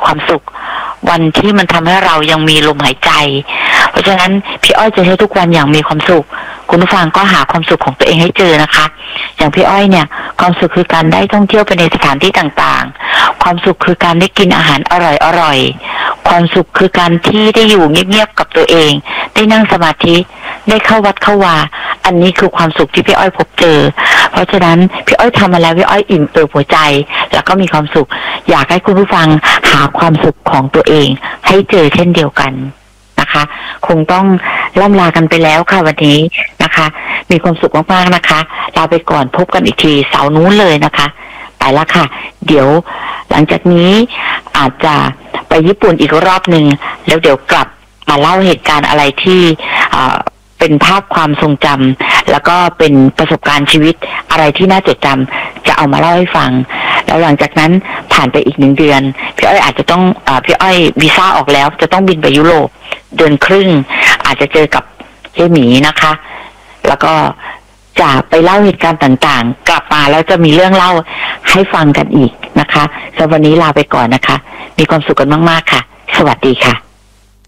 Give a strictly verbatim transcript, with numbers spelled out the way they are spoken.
ความสุขวันที่มันทำให้เรายังมีลมหายใจเพราะฉะนั้นพี่อ้อยจะใช้ทุกวันอย่างมีความสุขคุณผู้ฟังก็หาความสุขของตัวเองให้เจอนะคะอย่างพี่อ้อยเนี่ยความสุขคือการได้ท่องเที่ยวไปในสถานที่ต่างๆความสุขคือการได้กินอาหารอร่อยๆความสุขคือการที่ได้อยู่เงียบๆกับตัวเองได้นั่งสมาธิได้เข้าวัดเข้าวาอันนี้คือความสุขที่พี่อ้อยพบเจอเพราะฉะนั้นพี่อ้อยทำมาแล้วพี่อ้อยอิ่มเอิบหัวใจแล้วก็มีความสุขอยากให้คุณผู้ฟังหาความสุขของตัวเองให้เจอเช่นเดียวกันนะคะคงต้องล่ำลากันไปแล้วค่ะวันนี้นะคะมีความสุขมากๆนะคะลาไปก่อนพบกันอีกทีเสาร์นู้นเลยนะคะไปละค่ะเดี๋ยวหลังจากนี้อาจจะไปญี่ปุ่นอีกรอบหนึ่งแล้วเดี๋ยวกลับมาเล่าเหตุการณ์อะไรที่เป็นภาพความทรงจำแล้วก็เป็นประสบการณ์ชีวิตอะไรที่น่าจดจำจะเอามาเล่าให้ฟังแล้วหลังจากนั้นผ่านไปอีกหนึ่งเดือนพี่อ้อยอาจจะต้องอ่าพี่อ้อยวีซ่าออกแล้วจะต้องบินไปยุโรปเดือนครึ่งอาจจะเจอกับเจ๊หมีนะคะแล้วก็จะไปเล่าเหตุการณ์ต่างๆกลับมาแล้วจะมีเรื่องเล่าให้ฟังกันอีกนะคะสำหรับวันนี้ลาไปก่อนนะคะมีความสุขกันมากๆค่ะสวัสดีค่ะ